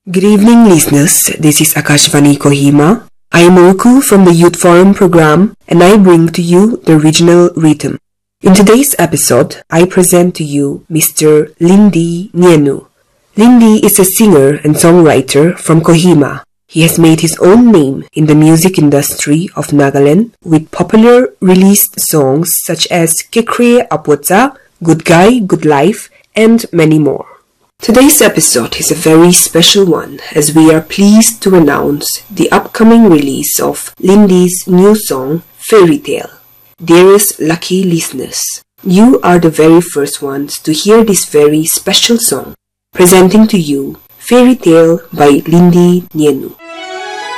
Good evening, listeners. This is Akashvani Kohima. I am Urku from the Youth Forum program, and I bring to you the regional rhythm. In today's episode, I present to you Mr. Lindy Nienu. Lindy is a singer and songwriter from Kohima. He has made his own name in the music industry of Nagaland with popular released songs such as Kekre Apwatsa, Good Guy, Good Life, and many more. Today's episode is a very special one as we are pleased to announce the upcoming release of Lindy's new song, Fairy Tale. Dearest lucky listeners, you are the very first ones to hear this very special song, presenting to you Fairy Tale by Lindy Nienu.